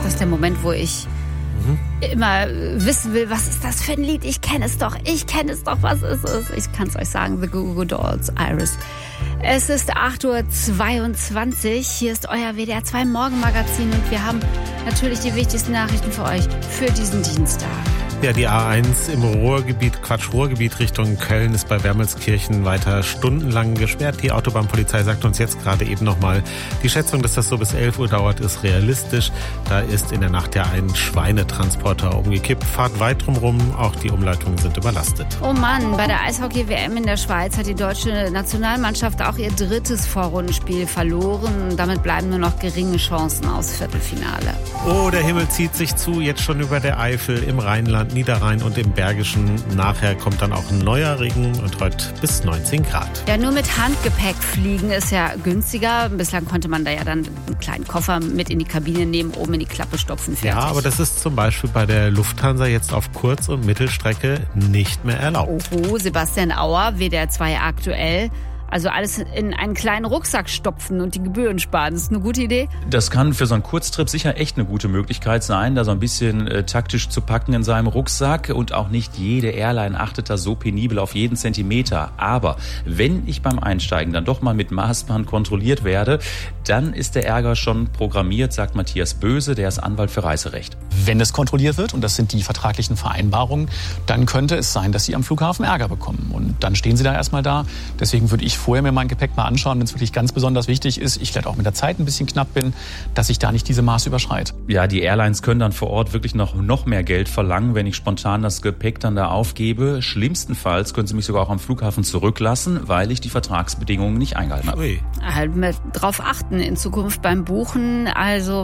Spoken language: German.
das der Moment, wo ich immer wissen will, was ist das für ein Lied? Ich kenne es doch, was ist es? Ich kann es euch sagen, The Goo Goo Dolls, Iris. Es ist 8:22 Uhr, hier ist euer WDR 2 Morgenmagazin und wir haben natürlich die wichtigsten Nachrichten für euch für diesen Dienstag. Ja, die A1 im Ruhrgebiet Richtung Köln ist bei Wermelskirchen weiter stundenlang gesperrt. Die Autobahnpolizei sagt uns jetzt gerade eben nochmal, die Schätzung, dass das so bis 11 Uhr dauert, ist realistisch. Da ist in der Nacht ja ein Schweinetransporter umgekippt. Fahrt weit drumherum, auch die Umleitungen sind überlastet. Oh Mann, bei der Eishockey-WM in der Schweiz hat die deutsche Nationalmannschaft auch ihr drittes Vorrundenspiel verloren. Damit bleiben nur noch geringe Chancen aufs Viertelfinale. Oh, der Himmel zieht sich zu, jetzt schon über der Eifel, im Rheinland, Niederrhein und im Bergischen. Nachher kommt dann auch ein neuer Regen und heute bis 19 Grad. Ja, nur mit Handgepäck fliegen ist ja günstiger. Bislang konnte man da ja dann einen kleinen Koffer mit in die Kabine nehmen, oben in die Klappe stopfen, fertig. Ja, aber das ist zum Beispiel bei der Lufthansa jetzt auf Kurz- und Mittelstrecke nicht mehr erlaubt. Oho, Sebastian Auer, WDR 2 aktuell. Also alles in einen kleinen Rucksack stopfen und die Gebühren sparen. Das ist eine gute Idee? Das kann für so einen Kurztrip sicher echt eine gute Möglichkeit sein, da so ein bisschen taktisch zu packen in seinem Rucksack. Und auch nicht jede Airline achtet da so penibel auf jeden Zentimeter. Aber wenn ich beim Einsteigen dann doch mal mit Maßband kontrolliert werde, dann ist der Ärger schon programmiert, sagt Matthias Böse, der ist Anwalt für Reiserecht. Wenn es kontrolliert wird, und das sind die vertraglichen Vereinbarungen, dann könnte es sein, dass Sie am Flughafen Ärger bekommen. Und dann stehen Sie da erstmal da. Deswegen würde ich vorher mir mein Gepäck mal anschauen, wenn es wirklich ganz besonders wichtig ist, ich vielleicht auch mit der Zeit ein bisschen knapp bin, dass ich da nicht diese Maße überschreite. Ja, die Airlines können dann vor Ort wirklich noch mehr Geld verlangen, wenn ich spontan das Gepäck dann da aufgebe. Schlimmstenfalls können sie mich sogar auch am Flughafen zurücklassen, weil ich die Vertragsbedingungen nicht eingehalten habe. Halt drauf achten in Zukunft beim Buchen. Also